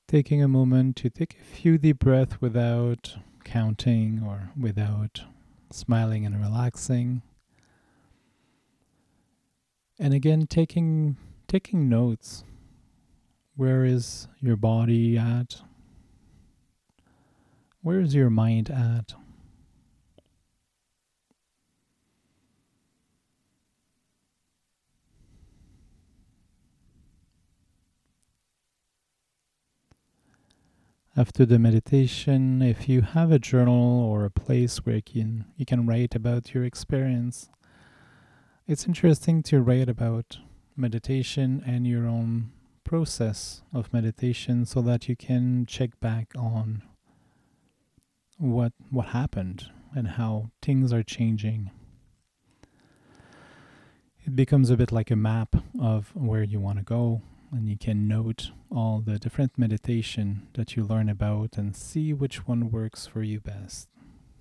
Taking a moment to take a few deep breaths without counting or without smiling and relaxing. And again, taking notes. Where is your body at? Where is your mind at? After the meditation, if you have a journal or a place where you can write about your experience, it's interesting to write about meditation and your own process of meditation so that you can check back on what happened and how things are changing. It becomes a bit like a map of where you want to go, and you can note all the different meditation that you learn about and see which one works for you best.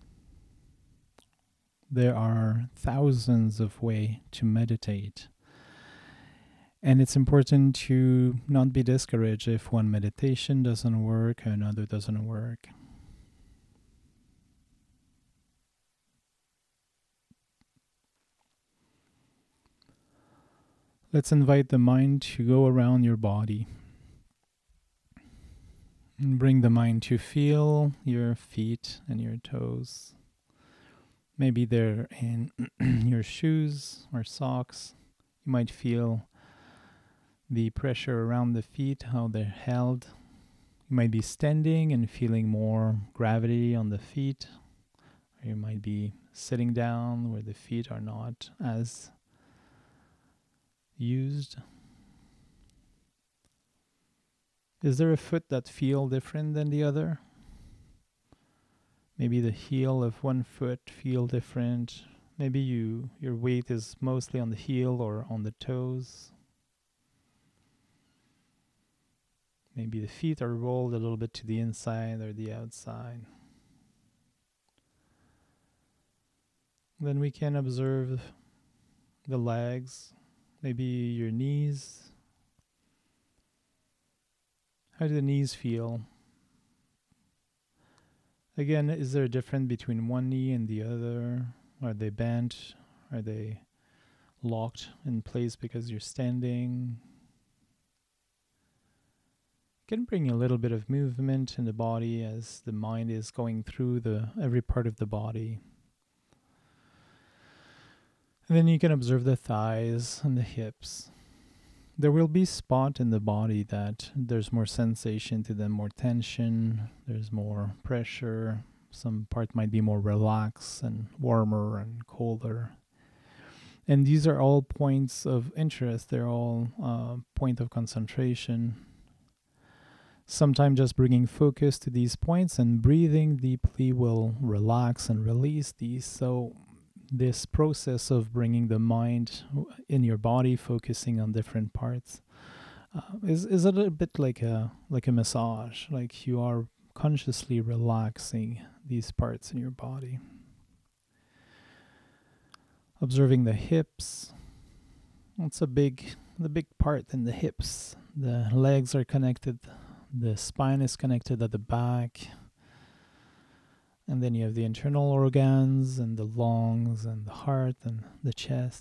There are thousands of ways to meditate, and it's important to not be discouraged if one meditation doesn't work or another doesn't work. Let's invite the mind to go around your body and bring the mind to feel your feet and your toes. Maybe they're in your shoes or socks. You might feel the pressure around the feet, how they're held. You might be standing and feeling more gravity on the feet. Or you might be sitting down where the feet are not as used. Is there a foot that feels different than the other? Maybe the heel of one foot feel different. Maybe your weight is mostly on the heel or on the toes. Maybe the feet are rolled a little bit to the inside or the outside. Then we can observe the legs, maybe your knees. How do the knees feel? Again, is there a difference between one knee and the other? Are they bent? Are they locked in place because you're standing? You can bring a little bit of movement in the body as the mind is going through every part of the body. And then you can observe the thighs and the hips. There will be spot in the body that there's more sensation to them, more tension, there's more pressure. Some part might be more relaxed and warmer and colder. And these are all points of interest. They're all point of concentration. Sometimes just bringing focus to these points and breathing deeply will relax and release these. So this process of bringing the mind in your body, focusing on different parts, is a little bit like a massage. Like you are consciously relaxing these parts in your body. Observing the hips. It's the big part in the hips. The legs are connected. The spine is connected at the back. And then you have the internal organs and the lungs and the heart and the chest.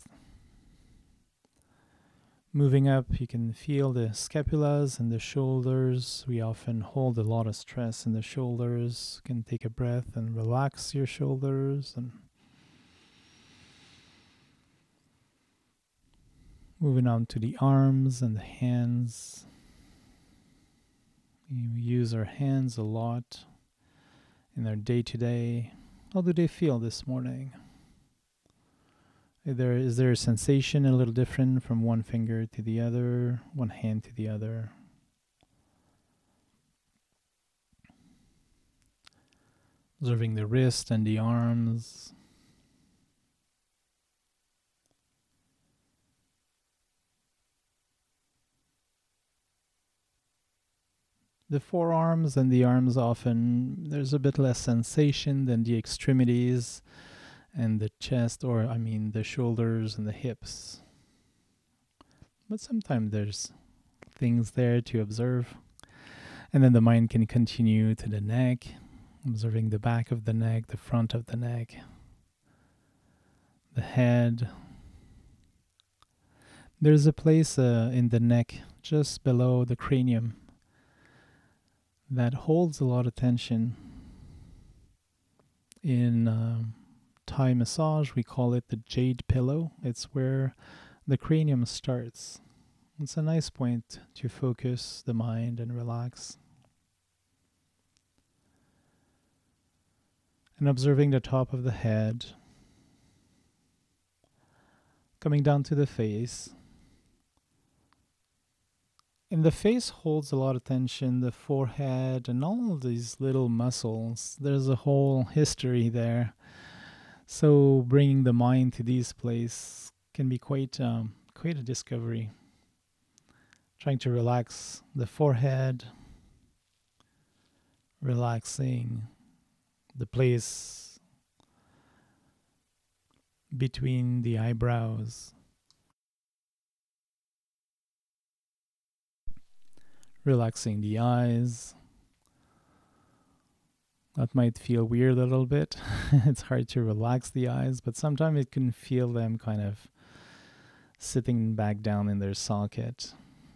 Moving up, you can feel the scapulas and the shoulders. We often hold a lot of stress in the shoulders. You can take a breath and relax your shoulders. And moving on to the arms and the hands. We use our hands a lot in our day-to-day. How do they feel this morning? Is there a sensation a little different from one finger to the other, one hand to the other? Observing the wrist and the arms. The forearms and the arms often, there's a bit less sensation than the extremities and the chest, or the shoulders and the hips. But sometimes there's things there to observe. And then the mind can continue to the neck, observing the back of the neck, the front of the neck, the head. There's a place in the neck just below the cranium that holds a lot of tension. In Thai massage, we call it the jade pillow. It's where the cranium starts. It's a nice point to focus the mind and relax. And observing the top of the head, coming down to the face. And the face holds a lot of tension, the forehead and all of these little muscles. There's a whole history there. So bringing the mind to these places can be quite a discovery. Trying to relax the forehead, relaxing the place between the eyebrows, relaxing the eyes. That might feel weird a little bit. It's hard to relax the eyes, but sometimes it can feel them kind of sitting back down in their socket.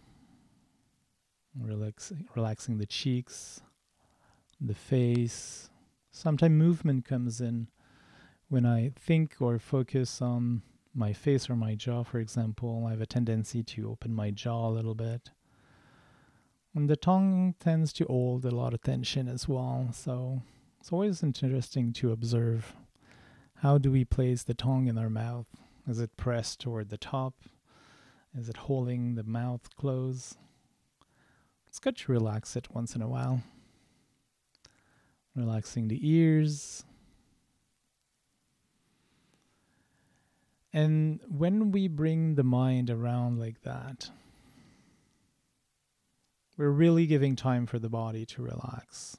Relaxing the cheeks, the face. Sometimes movement comes in when I think or focus on my face or my jaw, for example. I have a tendency to open my jaw a little bit. And the tongue tends to hold a lot of tension as well. So it's always interesting to observe, how do we place the tongue in our mouth? Is it pressed toward the top? Is it holding the mouth closed? It's good to relax it once in a while. Relaxing the ears. And when we bring the mind around like that, we're really giving time for the body to relax.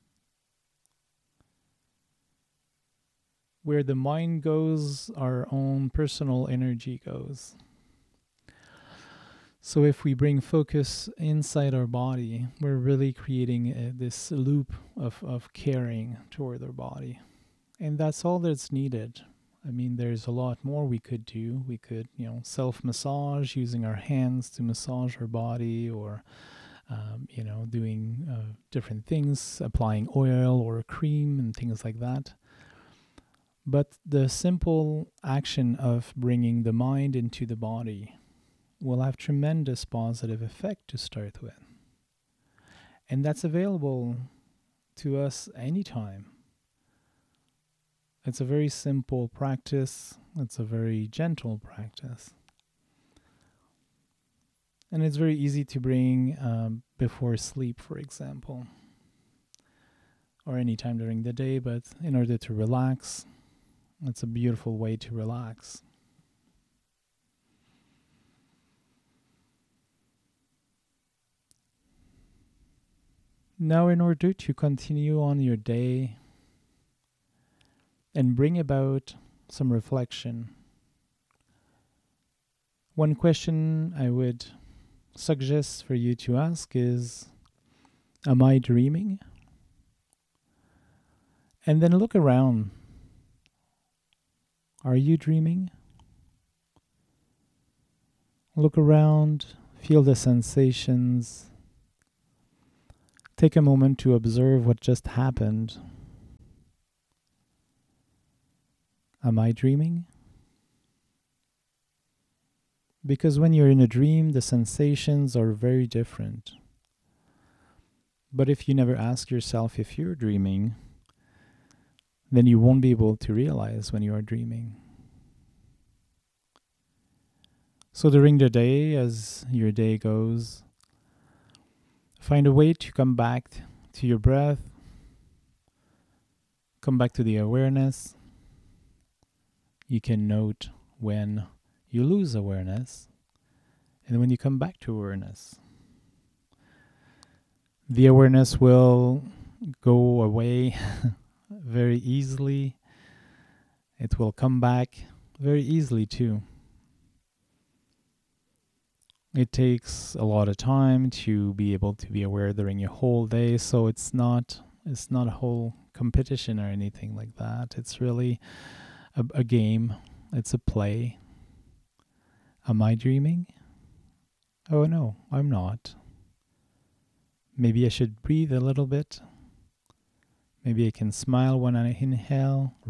Where the mind goes, our own personal energy goes. So if we bring focus inside our body, we're really creating this loop of caring toward our body. And that's all that's needed. I mean, there's a lot more we could do. We could, self-massage using our hands to massage our body, or, doing different things, applying oil or cream and things like that. But the simple action of bringing the mind into the body will have tremendous positive effect to start with. And that's available to us anytime. It's a very simple practice. It's a very gentle practice. And it's very easy to bring before sleep, for example, or any time during the day, but in order to relax, it's a beautiful way to relax. Now, in order to continue on your day and bring about some reflection, one question I would suggest for you to ask is, am I dreaming? And then look around. Are you dreaming? Look around, feel the sensations. Take a moment to observe what just happened. Am I dreaming? Because when you're in a dream, the sensations are very different. But if you never ask yourself if you're dreaming, then you won't be able to realize when you are dreaming. So during the day, as your day goes, find a way to come back to your breath, come back to the awareness. You can note when you lose awareness and when you come back to awareness. The awareness will go away very easily. It will come back very easily too. It takes a lot of time to be able to be aware during your whole day, so it's not a whole competition or anything like that. It's really a game. It's a play. Am I dreaming? Oh no, I'm not. Maybe I should breathe a little bit. Maybe I can smile when I inhale,